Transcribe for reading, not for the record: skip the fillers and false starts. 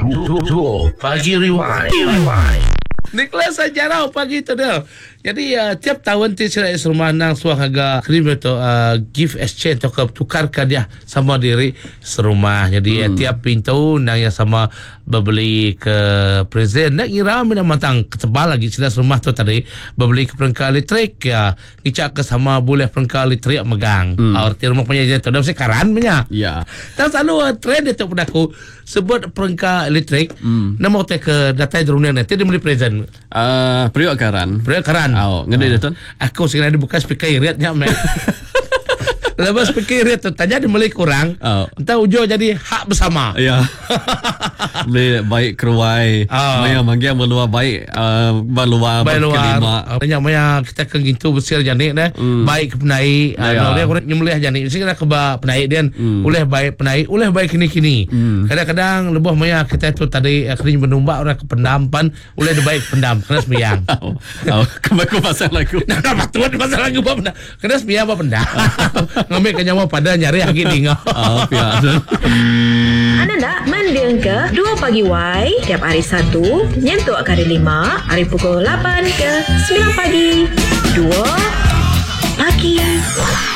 Pagi Rewind. Nicholas sejarah pagi tu dia. Jadi tiap tahun tiada rumah nang suang harga krim itu gift exchange atau tukarkan dia sama diri serumah. Jadi tiap pintu nang yang sama berbeli ke present nak kira mina matang ketebal lagi sila rumah tu tadi berbeli ke perangkat elektrik ya kicak ke sama boleh perangkat elektrik megang. Arti rumah punya je tu dah mesti karan punya. Ya. Dan selalu trend itu pada aku sebut perangkat elektrik nama hotel ke data dunia nanti dia beli present. Periuk karan. Ngedi dia tu. Aku sekarang ada buka speaker iritnya mek. Lepas speaker irit tu tanya dia mulai kurang. Entah ujung jadi hak bersama. Ya. Beli baik keruai. Maya manggil meluar baik meluar kelima. Maya kita ke gitu besar janik dah. Baik ke penai. Dia kurang nyembelih janik. Sekarang ke penai dia oleh baik penai, oleh baik kini-kini. Kadang-kadang lebih maya kita tu tadi kering menumbak orang ke pendampan, oleh baik pendam kena sembiang. Kebaku pasal lagu. Nah, betul pasal lagu apa pendam. Kena sembiang apa pendam. Ngambil kenyawa pada nyari lagi tinggal. Anda nak mendiang ke 2 Pagi Y tiap hari Sabtu nyentuh kali 5 hari pukul 8 ke 9 pagi 2 Pagi